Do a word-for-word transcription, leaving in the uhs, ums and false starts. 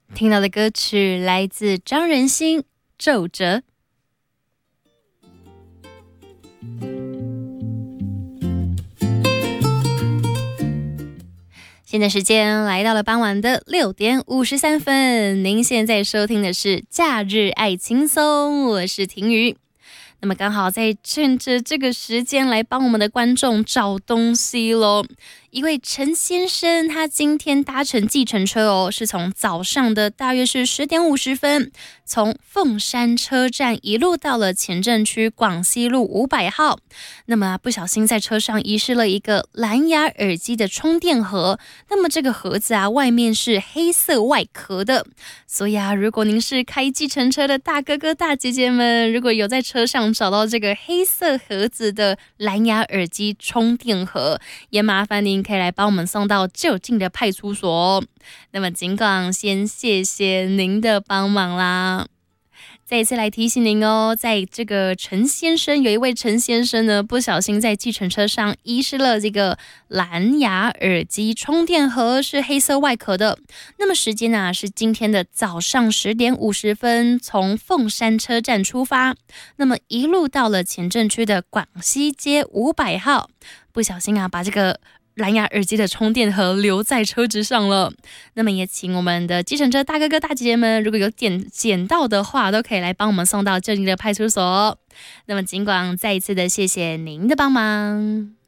听到的歌曲来自张仁兴《皱褶》。现在时间来到了傍晚的六点五十三分，您现在收听的是假日爱轻松，我是婷瑜。那么刚好在趁着这个时间来帮我们的观众找东西咯。一位陈先生，他今天搭乘计程车哦，是从早上的大约是十点五十分，从凤山车站一路到了前镇区广西路五百号。那么不小心在车上遗失了一个蓝牙耳机的充电盒，那么这个盒子啊，外面是黑色外壳的。所以啊，如果您是开计程车的大哥哥大姐姐们，如果有在车上找到这个黑色盒子的蓝牙耳机充电盒，也麻烦您可以来帮我们送到就近的派出所哦。那么尽管先谢谢您的帮忙啦。再一次来提醒您哦，在这个陈先生，有一位陈先生呢，不小心在计程车上遗失了这个蓝牙耳机充电盒，是黑色外壳的。那么时间啊，是今天的早上十点五十分，从凤山车站出发，那么一路到了前镇区的广西街五百号，不小心啊，把这个蓝牙耳机的充电盒留在车子上了。那么也请我们的计程车大哥哥大姐姐们，如果有点捡到的话，都可以来帮我们送到就近的派出所。那么尽管再一次的谢谢您的帮忙。